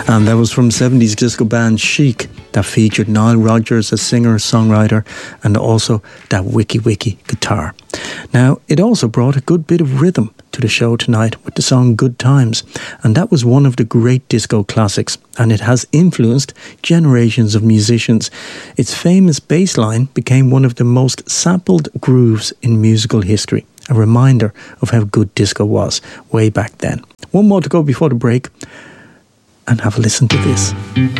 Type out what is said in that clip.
And that was from 70s disco band Chic, that featured Nile Rodgers as singer, songwriter, and also that Wiki Wiki guitar. Now, it also brought a good bit of rhythm to the show tonight with the song Good Times, and that was one of the great disco classics, and it has influenced generations of musicians. Its famous bass line became one of the most sampled grooves in musical history, a reminder of how good disco was way back then. One more to go before the break, and have a listen to this.